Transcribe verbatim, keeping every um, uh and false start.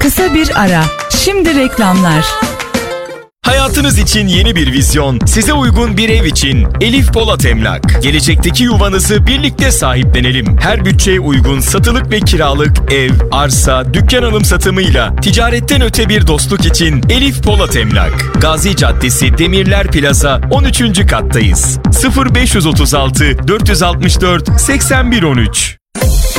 Kısa bir ara. Şimdi reklamlar. Hayatınız için yeni bir vizyon, size uygun bir ev için Elif Polat Emlak. Gelecekteki yuvanızı birlikte sahiplenelim. Her bütçeye uygun satılık ve kiralık ev, arsa, dükkan alım satımıyla ticaretten öte bir dostluk için Elif Polat Emlak. Gazi Caddesi Demirler Plaza on üçüncü kattayız. sıfır beş otuz altı dört altı dört seksen bir on üç.